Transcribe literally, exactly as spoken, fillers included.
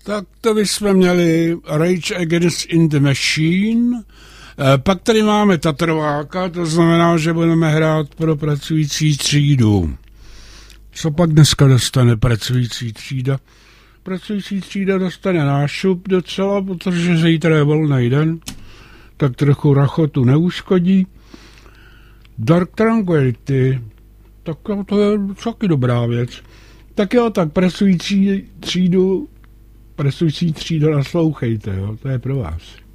Tak to bychom měli Rage Against in the Machine. E, pak tady máme Tatrováka, to znamená, že budeme hrát pro pracující třídu. Co pak dneska dostane pracující třída? Pracující třída dostane nášup docela, protože zítra je volný den, tak trochu rachotu neuškodí. Dark Tranquility, tak to je taky dobrá věc. Tak jo, tak pracující třídu, pracující třídu naslouchejte, jo, to je pro vás.